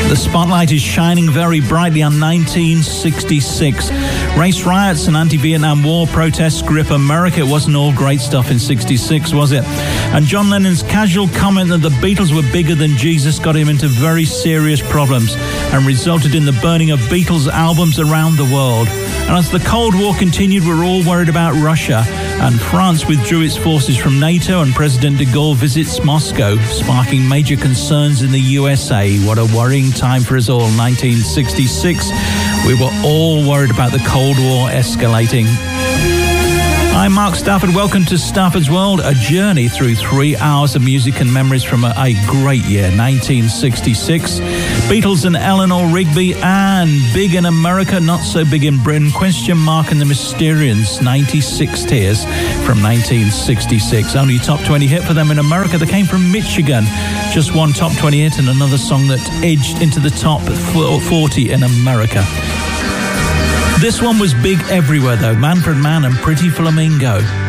The spotlight is shining very brightly on 1966. Race riots and anti-Vietnam War protests grip America. It wasn't all great stuff in 66, was it? And John Lennon's casual comment that the Beatles were bigger than Jesus got him into very serious problems and resulted in the burning of Beatles albums around the world. And as the Cold War continued, we were all worried about Russia, and France withdrew its forces from NATO, and President de Gaulle visits Moscow, sparking major concerns in the USA. What a worrying time for us all. 1966, we were all worried about the Cold War escalating. I'm Mark Stafford. Welcome to Stafford's World, a journey through 3 hours of music and memories from a great year, 1966. Beatles and Eleanor Rigby, and big in America, not so big in Britain. Question Mark and the Mysterians, 96 Tears from 1966. Only top 20 hit for them in America. They came from Michigan. Just one top 20 hit and another song that edged into the top 40 in America. This one was big everywhere though. Manfred Mann and Pretty Flamingo.